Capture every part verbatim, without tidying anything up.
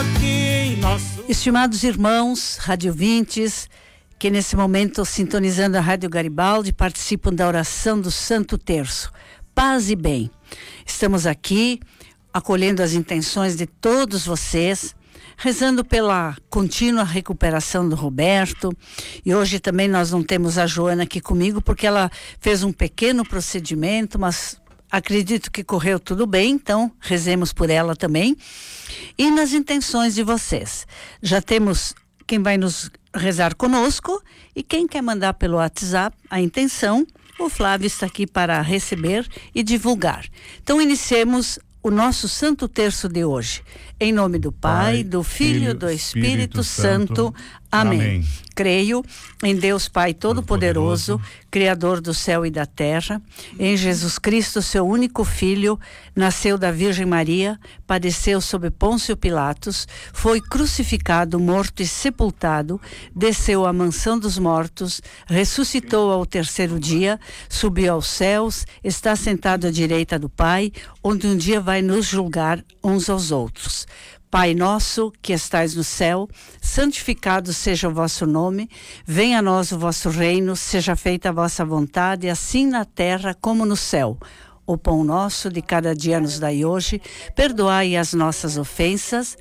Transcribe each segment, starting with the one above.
aqui nosso... Estimados irmãos, radiovintes, que nesse momento, sintonizando a Rádio Garibaldi, participam da oração do Santo Terço. Paz e bem. Estamos aqui acolhendo as intenções de todos vocês, rezando pela contínua recuperação do Roberto. E hoje também nós não temos a Joana aqui comigo, porque ela fez um pequeno procedimento, mas acredito que correu tudo bem, então rezemos por ela também. E nas intenções de vocês. Já temos quem vai nos rezar conosco e quem quer mandar pelo WhatsApp a intenção, o Flávio está aqui para receber e divulgar. Então iniciemos o nosso Santo Terço de hoje. Em nome do Pai, Pai do Filho e do Espírito, Espírito Santo. Santo. Amém. Amém. Creio em Deus Pai Todo-Poderoso, Criador do céu e da terra, em Jesus Cristo, seu único Filho, nasceu da Virgem Maria, padeceu sob Pôncio Pilatos, foi crucificado, morto e sepultado, desceu à mansão dos mortos, ressuscitou ao terceiro dia, subiu aos céus, está sentado à direita do Pai, onde um dia vai nos julgar uns aos outros. Pai nosso, que estais no céu, santificado seja o vosso nome, venha a nós o vosso reino, seja feita a vossa vontade, assim na terra como no céu. O pão nosso de cada dia nos dai hoje, perdoai as nossas ofensas,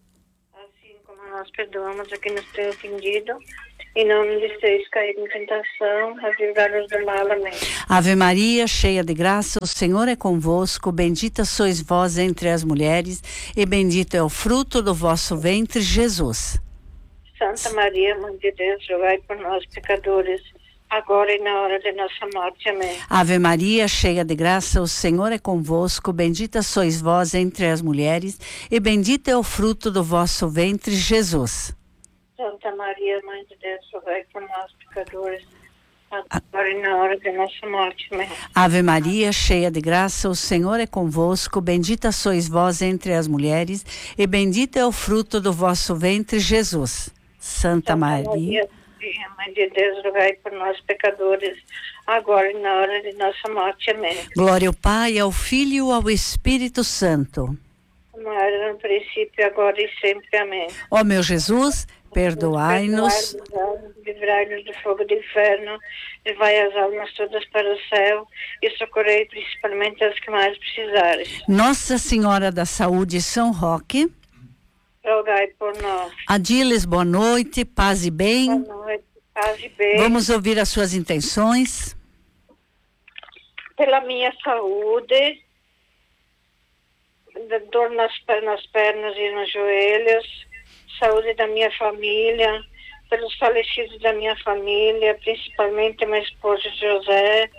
assim como nós perdoamos a quem nos tem ofendido, e não nos deixeis cair em tentação, mas livrai-nos do mal. Amém. Ave Maria, cheia de graça, o Senhor é convosco, bendita sois vós entre as mulheres, e bendito é o fruto do vosso ventre, Jesus. Santa Maria, Mãe de Deus, rogai por nós, pecadores, agora e na hora de nossa morte. Amém. Ave Maria, cheia de graça, o Senhor é convosco, bendita sois vós entre as mulheres, e bendito é o fruto do vosso ventre, Jesus. Santa Maria, Mãe de Deus, rogai por nós, pecadores, agora e na hora de nossa morte. Amém. Ave Maria, cheia de graça, o Senhor é convosco, bendita sois vós entre as mulheres, e bendito é o fruto do vosso ventre, Jesus. Santa, Santa Maria, Maria, Mãe de Deus, rogai por nós, pecadores, agora e na hora de nossa morte. Amém. Glória ao Pai, ao Filho e ao Espírito Santo. Como era no princípio, agora e sempre. Amém. Ó meu Jesus, perdoai-nos, livrai-nos do fogo do inferno, levai as almas todas para o céu e socorrei principalmente as que mais precisarem. Nossa Senhora da Saúde, São Roque, rogai por nós. Adiles, boa noite, paz e bem. Boa noite, paz e bem. Vamos ouvir as suas intenções. Pela minha saúde, da dor nas, nas pernas e nos joelhos, saúde da minha família, pelos falecidos da minha família, principalmente meu esposo José,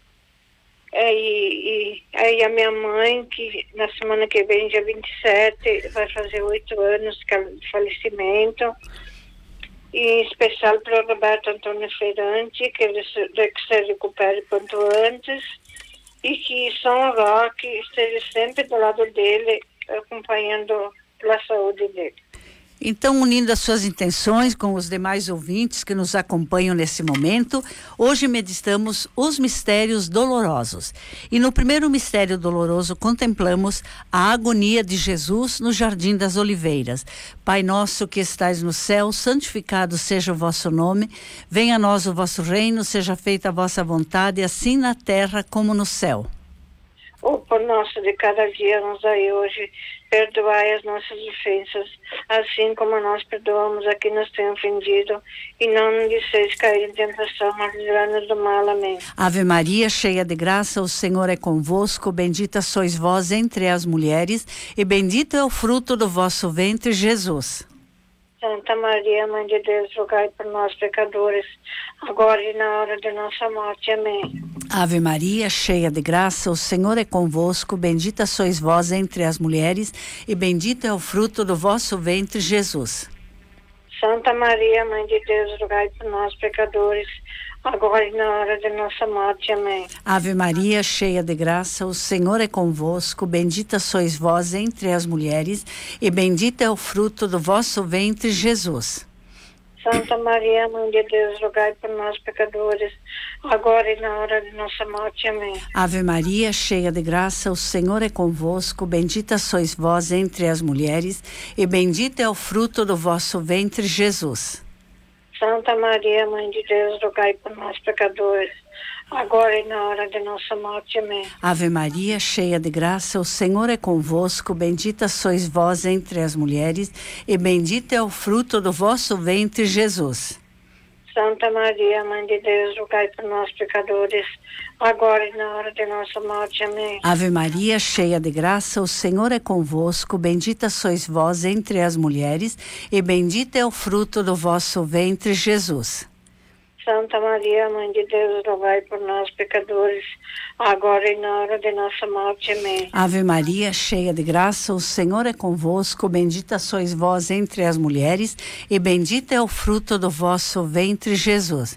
e, e aí a minha mãe, que na semana que vem, dia vinte e sete, vai fazer oito anos de falecimento, e em especial para o Roberto Antônio Feirante, que ele se, que se recupere quanto antes, e que São Roque esteja sempre do lado dele, acompanhando pela saúde dele. Então, unindo as suas intenções com os demais ouvintes que nos acompanham nesse momento, hoje meditamos os mistérios dolorosos. E no primeiro mistério doloroso contemplamos a agonia de Jesus no Jardim das Oliveiras. Pai nosso que estais no céu, santificado seja o vosso nome, venha a nós o vosso reino, seja feita a vossa vontade, assim na terra como no céu. O pão nosso de cada dia nos dai hoje, perdoai as nossas ofensas, assim como nós perdoamos a quem nos tem ofendido, e não nos deixeis cair em tentação, mas livrai-nos do mal. Amém. Ave Maria, cheia de graça, o Senhor é convosco, bendita sois vós entre as mulheres, e bendito é o fruto do vosso ventre, Jesus. Santa Maria, Mãe de Deus, rogai por nós, pecadores, agora e na hora de nossa morte. Amém. Ave Maria, cheia de graça, o Senhor é convosco, bendita sois vós entre as mulheres, e bendito é o fruto do vosso ventre, Jesus. Santa Maria, Mãe de Deus, rogai por nós, pecadores, agora e na hora de nossa morte. Amém. Ave Maria, cheia de graça, o Senhor é convosco, bendita sois vós entre as mulheres, e bendito é o fruto do vosso ventre, Jesus. Santa Maria, Mãe de Deus, rogai por nós, pecadores, agora e na hora de nossa morte. Amém. Ave Maria, cheia de graça, o Senhor é convosco, bendita sois vós entre as mulheres, e bendito é o fruto do vosso ventre, Jesus. Santa Maria, Mãe de Deus, rogai por nós, pecadores, agora e na hora de nossa morte. Amém. Ave Maria, cheia de graça, o Senhor é convosco, bendita sois vós entre as mulheres, e bendito é o fruto do vosso ventre, Jesus. Santa Maria, Mãe de Deus, rogai por nós, pecadores, agora e na hora de nossa morte. Amém. Ave Maria, cheia de graça, o Senhor é convosco, bendita sois vós entre as mulheres, e bendito é o fruto do vosso ventre, Jesus. Santa Maria, Mãe de Deus, rogai por nós, pecadores, agora e na hora de nossa morte. Amém. Ave Maria, cheia de graça, o Senhor é convosco, bendita sois vós entre as mulheres, e bendito é o fruto do vosso ventre, Jesus.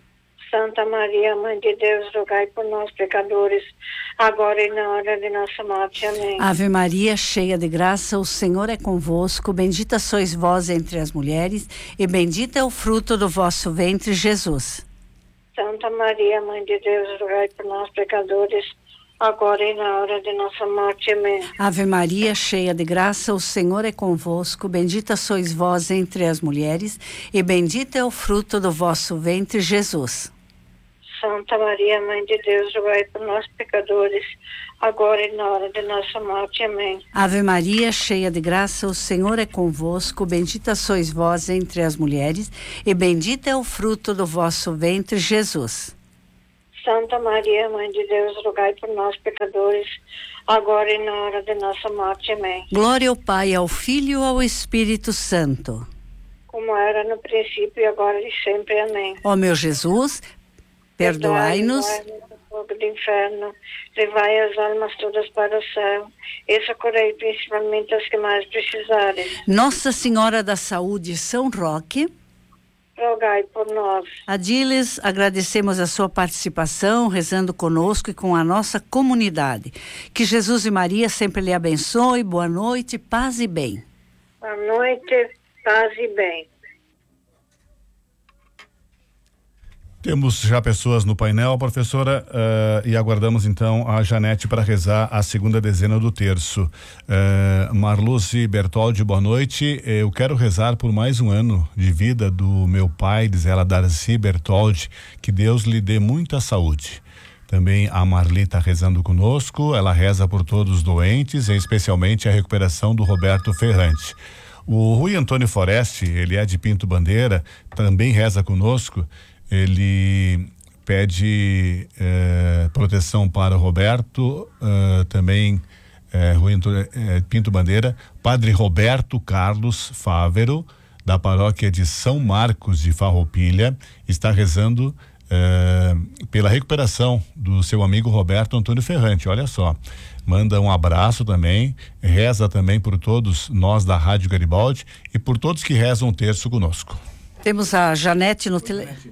Santa Maria, Mãe de Deus, rogai por nós, pecadores, agora e na hora de nossa morte. Amém. Ave Maria, cheia de graça, o Senhor é convosco, bendita sois vós entre as mulheres, e bendito é o fruto do vosso ventre, Jesus. Santa Maria, Mãe de Deus, rogai por nós, pecadores, agora e na hora de nossa morte. Amém. Ave Maria, cheia de graça, o Senhor é convosco, bendita sois vós entre as mulheres, e bendito é o fruto do vosso ventre, Jesus. Santa Maria, Mãe de Deus, rogai por nós, pecadores, agora e na hora de nossa morte. Amém. Ave Maria, cheia de graça, o Senhor é convosco, bendita sois vós entre as mulheres, e bendito é o fruto do vosso ventre, Jesus. Santa Maria, Mãe de Deus, rogai por nós, pecadores, agora e na hora de nossa morte. Amém. Glória ao Pai, ao Filho e ao Espírito Santo. Como era no princípio e agora e sempre. Amém. Ó meu Jesus, perdoai-nos, perdoai-nos do fogo do inferno, levai as almas todas para o céu, e socorrei principalmente as que mais precisarem. Nossa Senhora da Saúde, São Roque, rogai por nós. Adiles, agradecemos a sua participação, rezando conosco e com a nossa comunidade. Que Jesus e Maria sempre lhe abençoe. Boa noite, paz e bem. Boa noite, paz e bem. Temos já pessoas no painel, professora, uh, e aguardamos então a Janete para rezar a segunda dezena do terço. Uh, Marluce Bertoldi, boa noite. Eu quero rezar por mais um ano de vida do meu pai, diz ela, Darcy Bertoldi, que Deus lhe dê muita saúde. Também a Marli está rezando conosco, ela reza por todos os doentes, e especialmente a recuperação do Roberto Ferrante. O Rui Antônio Foreste, ele é de Pinto Bandeira, também reza conosco. Ele pede eh, proteção para o Roberto, eh, também eh, Rui Antônio, eh, Pinto Bandeira, Padre Roberto Carlos Fávero, da paróquia de São Marcos de Farroupilha, está rezando eh, pela recuperação do seu amigo Roberto Antônio Ferrante. Olha só, manda um abraço também, reza também por todos nós da Rádio Garibaldi e por todos que rezam o terço conosco. Temos a Janete no telefone.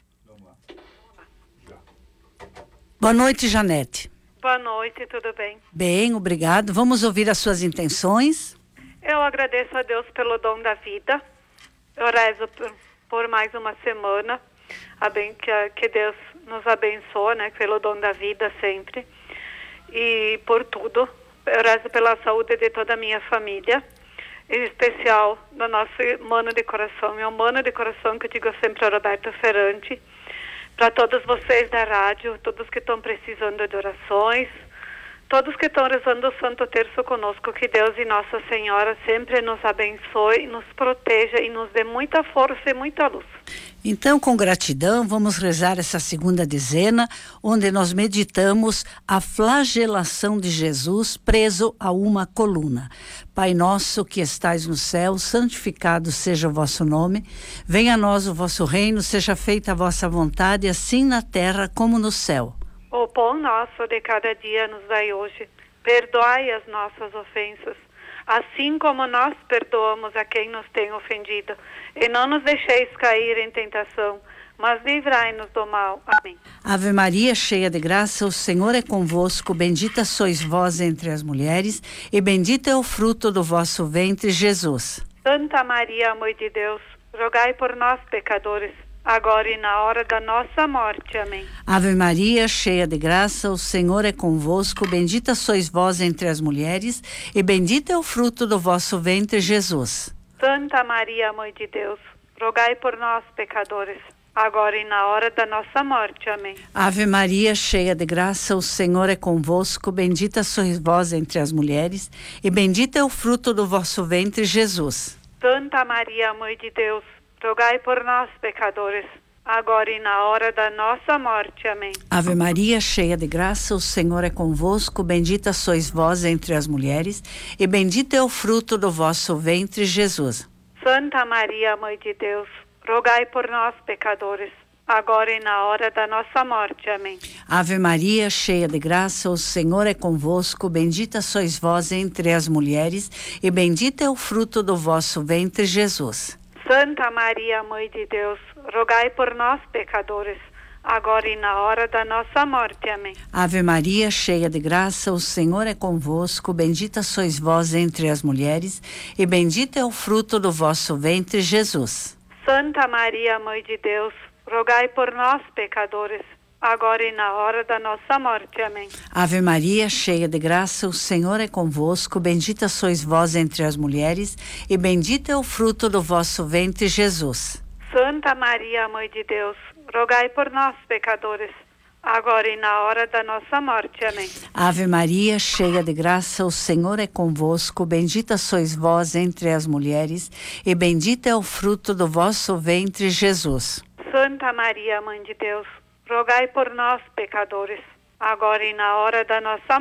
Boa noite, Janete. Boa noite, tudo bem? Bem, obrigado. Vamos ouvir as suas intenções. Eu agradeço a Deus pelo dom da vida. Eu rezo por, por mais uma semana. A bem, que, que Deus nos abençoe, né? Pelo dom da vida sempre. E por tudo. Eu rezo pela saúde de toda a minha família. Em especial do nosso mano de coração. Meu mano de coração, que eu digo sempre, é o Roberto Ferrante. Para todos vocês da rádio, todos que estão precisando de orações, todos que estão rezando o Santo Terço conosco, que Deus e Nossa Senhora sempre nos abençoe, nos proteja e nos dê muita força e muita luz. Então, com gratidão, vamos rezar essa segunda dezena, onde nós meditamos a flagelação de Jesus preso a uma coluna. Pai nosso que estais no céu, santificado seja o vosso nome. Venha a nós o vosso reino, seja feita a vossa vontade, assim na terra como no céu. O pão nosso de cada dia nos dai hoje. Perdoai as nossas ofensas, assim como nós perdoamos a quem nos tem ofendido. E não nos deixeis cair em tentação, mas livrai-nos do mal. Amém. Ave Maria, cheia de graça, o Senhor é convosco. Bendita sois vós entre as mulheres, e bendito é o fruto do vosso ventre, Jesus. Santa Maria, Mãe de Deus, rogai por nós, pecadores, agora e na hora da nossa morte. Amém. Ave Maria, cheia de graça, o Senhor é convosco, bendita sois vós entre as mulheres, e bendito é o fruto do vosso ventre, Jesus. Santa Maria, Mãe de Deus, rogai por nós, pecadores, agora e na hora da nossa morte. Amém. Ave Maria, cheia de graça, o Senhor é convosco, bendita sois vós entre as mulheres, e bendito é o fruto do vosso ventre, Jesus. Santa Maria, Mãe de Deus, rogai por nós, pecadores, agora e na hora da nossa morte. Amém. Ave Maria, cheia de graça, o Senhor é convosco, bendita sois vós entre as mulheres, e bendito é o fruto do vosso ventre, Jesus. Santa Maria, Mãe de Deus, rogai por nós, pecadores, agora e na hora da nossa morte. Amém. Ave Maria, cheia de graça, o Senhor é convosco, bendita sois vós entre as mulheres, e bendito é o fruto do vosso ventre, Jesus. Santa Maria, Mãe de Deus, rogai por nós, pecadores, agora e na hora da nossa morte. Amém. Ave Maria, cheia de graça, o Senhor é convosco, bendita sois vós entre as mulheres, e bendito é o fruto do vosso ventre, Jesus. Santa Maria, Mãe de Deus, rogai por nós, pecadores, agora e na hora da nossa morte. Amém. Ave Maria, cheia de graça, o Senhor é convosco, bendita sois vós entre as mulheres, e bendito é o fruto do vosso ventre, Jesus. Santa Maria, Mãe de Deus, rogai por nós, pecadores, agora e na hora da nossa morte. Amém. Ave Maria, cheia de graça, o Senhor é convosco, bendita sois vós entre as mulheres, e bendito é o fruto do vosso ventre, Jesus. Santa Maria, Mãe de Deus, rogai por nós, pecadores, agora e na hora da nossa